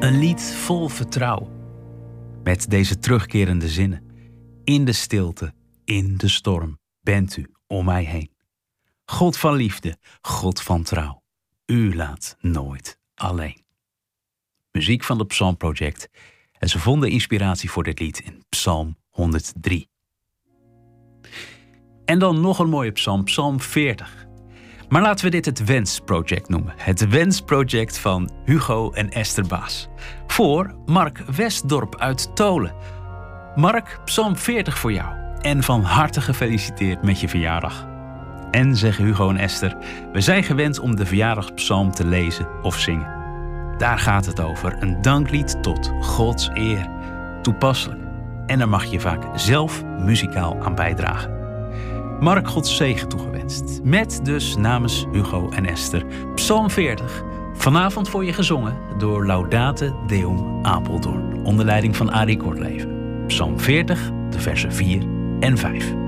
Een lied vol vertrouwen. Met deze terugkerende zinnen. In de stilte, in de storm, bent u om mij heen. God van liefde, God van trouw. U laat nooit alleen. Muziek van de Psalm Project. En ze vonden inspiratie voor dit lied in Psalm 103. En dan nog een mooie psalm, Psalm 40. Maar laten we dit het Wens Project noemen. Het Wens Project van Hugo en Esther Baas. Voor Mark Westdorp uit Tolen. Mark, Psalm 40 voor jou. En van harte gefeliciteerd met je verjaardag. En zeggen Hugo en Esther, we zijn gewend om de verjaardagspsalm te lezen of zingen. Daar gaat het over, een danklied tot Gods eer. Toepasselijk. En daar mag je vaak zelf muzikaal aan bijdragen. Mark, Gods zegen toegewenst. Met dus namens Hugo en Esther Psalm 40. Vanavond voor je gezongen door Laudate Deum Apeldoorn. Onder leiding van Arie Kortleven. Psalm 40, de versen 4 en 5.